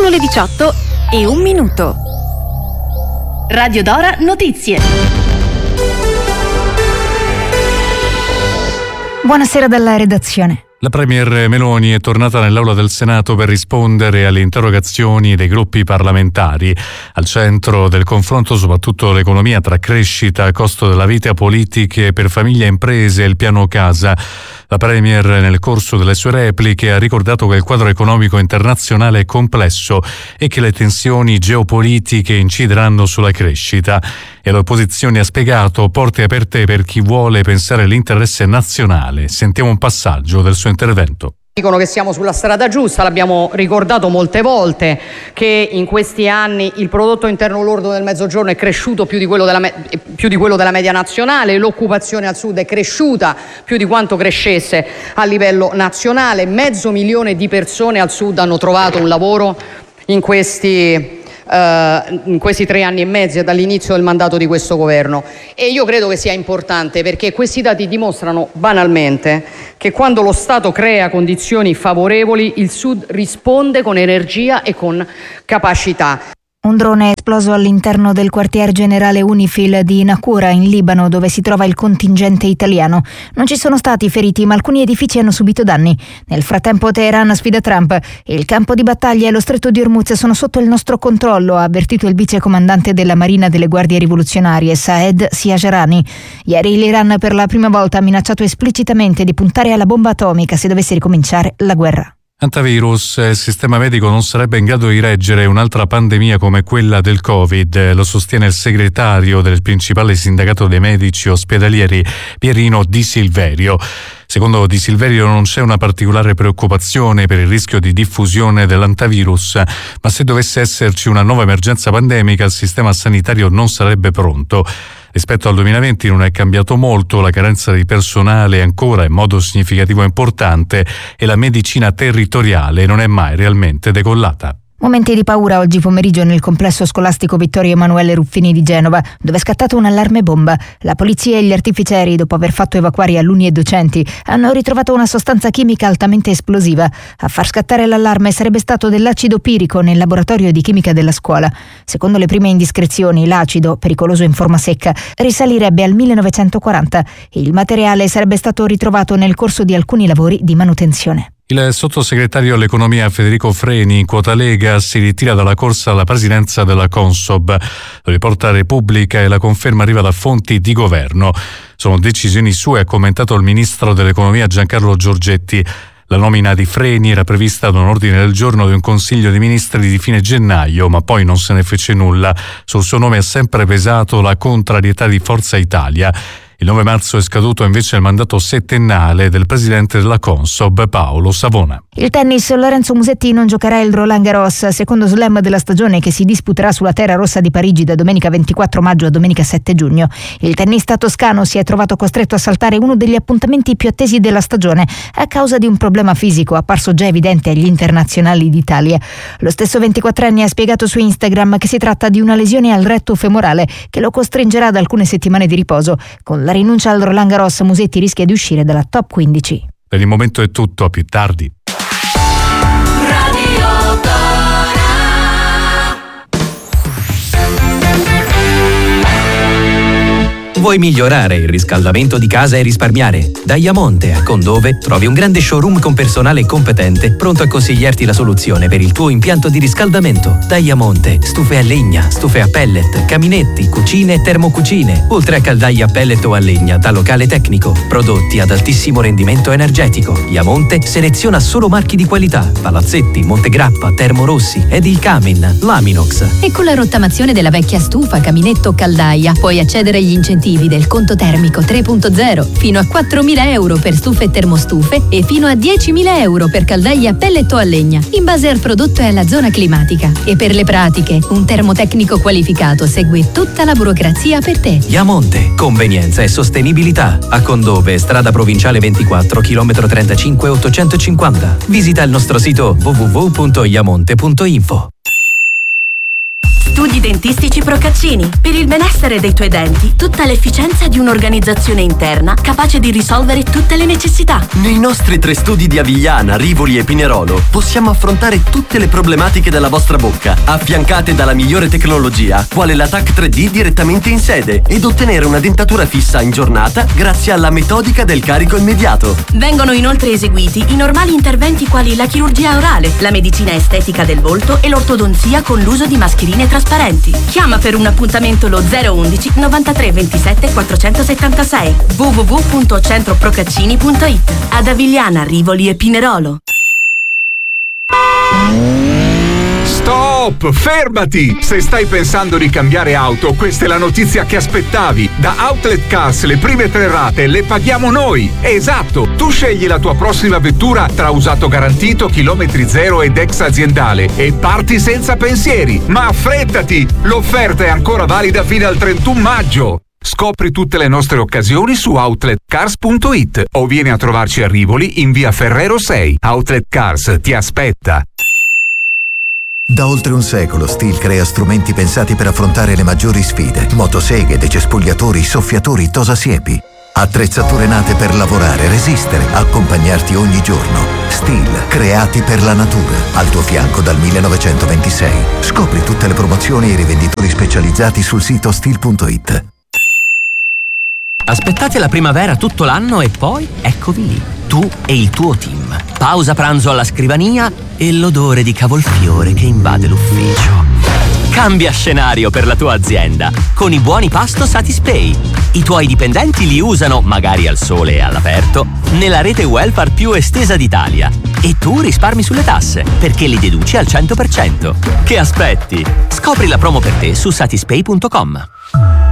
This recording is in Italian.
Sono le 18:01. Radio Dora Notizie. Buonasera dalla redazione. La Premier Meloni è tornata nell'Aula del Senato per rispondere alle interrogazioni dei gruppi parlamentari. Al centro del confronto soprattutto l'economia tra crescita, costo della vita, politiche per famiglie e imprese e il piano casa. La Premier nel corso delle sue repliche ha ricordato che il quadro economico internazionale è complesso e che le tensioni geopolitiche incideranno sulla crescita. E l'opposizione ha spiegato porte aperte per chi vuole pensare all'interesse nazionale. Sentiamo un passaggio del suo intervento. Dicono che siamo sulla strada giusta, l'abbiamo ricordato molte volte che in questi anni il prodotto interno lordo del Mezzogiorno è cresciuto più di quello della media nazionale, l'occupazione al sud è cresciuta più di quanto crescesse a livello nazionale, 500.000 di persone al sud hanno trovato un lavoro in questi 3 anni e mezzo dall'inizio del mandato di questo governo, e io credo che sia importante perché questi dati dimostrano banalmente che quando lo Stato crea condizioni favorevoli il Sud risponde con energia e con capacità. Un drone è esploso all'interno del quartier generale UNIFIL di Naqoura in Libano, dove si trova il contingente italiano. Non ci sono stati feriti, ma alcuni edifici hanno subito danni. Nel frattempo Teheran sfida Trump. Il campo di battaglia e lo stretto di Hormuz sono sotto il nostro controllo, ha avvertito il vicecomandante della Marina delle Guardie Rivoluzionarie, Saed Siajarani. Ieri l'Iran per la prima volta ha minacciato esplicitamente di puntare alla bomba atomica se dovesse ricominciare la guerra. Antivirus, il sistema medico non sarebbe in grado di reggere un'altra pandemia come quella del Covid, lo sostiene il segretario del principale sindacato dei medici ospedalieri, Pierino Di Silverio. Secondo Di Silverio non c'è una particolare preoccupazione per il rischio di diffusione dell'antivirus, ma se dovesse esserci una nuova emergenza pandemica il sistema sanitario non sarebbe pronto. Rispetto al 2020 non è cambiato molto, la carenza di personale è ancora in modo significativo importante e la medicina territoriale non è mai realmente decollata. Momenti di paura oggi pomeriggio nel complesso scolastico Vittorio Emanuele Ruffini di Genova, dove è scattato un allarme bomba. La polizia e gli artificieri, dopo aver fatto evacuare alunni e docenti, hanno ritrovato una sostanza chimica altamente esplosiva. A far scattare l'allarme sarebbe stato dell'acido pirico nel laboratorio di chimica della scuola. Secondo le prime indiscrezioni, l'acido, pericoloso in forma secca, risalirebbe al 1940. Il materiale sarebbe stato ritrovato nel corso di alcuni lavori di manutenzione. Il sottosegretario all'economia Federico Freni, in quota Lega, si ritira dalla corsa alla presidenza della Consob. Lo riporta Repubblica e la conferma arriva da fonti di governo. Sono decisioni sue, ha commentato il ministro dell'economia Giancarlo Giorgetti. La nomina di Freni era prevista ad un ordine del giorno di un consiglio dei ministri di fine gennaio, ma poi non se ne fece nulla. Sul suo nome ha sempre pesato la contrarietà di Forza Italia. Il 9 marzo è scaduto invece il mandato settennale del presidente della Consob, Paolo Savona. Il tennis, Lorenzo Musetti non giocherà il Roland Garros, secondo slam della stagione che si disputerà sulla terra rossa di Parigi da domenica 24 maggio a domenica 7 giugno. Il tennista toscano si è trovato costretto a saltare uno degli appuntamenti più attesi della stagione a causa di un problema fisico apparso già evidente agli internazionali d'Italia. Lo stesso 24enne ha spiegato su Instagram che si tratta di una lesione al retto femorale che lo costringerà ad alcune settimane di riposo. Con la rinuncia al Roland Garros, Musetti rischia di uscire dalla top 15. Per il momento è tutto, a più tardi. Vuoi migliorare il riscaldamento di casa e risparmiare? Da Iamonte a Condove trovi un grande showroom con personale competente pronto a consigliarti la soluzione per il tuo impianto di riscaldamento. Da Iamonte, stufe a legna, stufe a pellet, caminetti, cucine e termocucine, oltre a caldaie a pellet o a legna da locale tecnico. Prodotti ad altissimo rendimento energetico. Iamonte seleziona solo marchi di qualità: Palazzetti, Montegrappa, Termorossi ed il Camin, Laminox. E con la rottamazione della vecchia stufa, caminetto o caldaia puoi accedere agli incentivi del conto termico 3.0 fino a 4.000 euro per stufe e termostufe e fino a 10.000 euro per caldaie a pellet o a legna, in base al prodotto e alla zona climatica. E per le pratiche, un termotecnico qualificato segue tutta la burocrazia per te. Iamonte, convenienza e sostenibilità. A Condove, strada provinciale 24, chilometro 35 850. Visita il nostro sito www.iamonte.info. Studio Consigli dentistici Procaccini. Per il benessere dei tuoi denti, tutta l'efficienza di un'organizzazione interna capace di risolvere tutte le necessità. Nei nostri 3 studi di Avigliana, Rivoli e Pinerolo possiamo affrontare tutte le problematiche della vostra bocca, affiancate dalla migliore tecnologia, quale la TAC 3D direttamente in sede, ed ottenere una dentatura fissa in giornata grazie alla metodica del carico immediato. Vengono inoltre eseguiti i normali interventi quali la chirurgia orale, la medicina estetica del volto e l'ortodonzia con l'uso di mascherine trasparenti. Chiama per un appuntamento lo 011 93 27 476 www.centroprocaccini.it. Ad Avigliana, Rivoli e Pinerolo. Stop! Fermati! Se stai pensando di cambiare auto, questa è la notizia che aspettavi. Da Outlet Cars le prime 3 rate le paghiamo noi. Esatto! Tu scegli la tua prossima vettura tra usato garantito, chilometri zero ed ex aziendale e parti senza pensieri. Ma affrettati! L'offerta è ancora valida fino al 31 maggio. Scopri tutte le nostre occasioni su outletcars.it o vieni a trovarci a Rivoli in via Ferrero 6. Outlet Cars ti aspetta. Da oltre un secolo Stihl crea strumenti pensati per affrontare le maggiori sfide. Motoseghe, decespugliatori, soffiatori, tosasiepi. Attrezzature nate per lavorare, resistere, accompagnarti ogni giorno. Stihl, creati per la natura. Al tuo fianco dal 1926. Scopri tutte le promozioni e i rivenditori specializzati sul sito stihl.it. Aspettate la primavera tutto l'anno e poi eccovi lì, tu e il tuo team. Pausa pranzo alla scrivania e l'odore di cavolfiore che invade l'ufficio. Cambia scenario per la tua azienda con i buoni pasto Satispay. I tuoi dipendenti li usano, magari al sole e all'aperto, nella rete welfare più estesa d'Italia. E tu risparmi sulle tasse, perché li deduci al 100%. Che aspetti? Scopri la promo per te su satispay.com.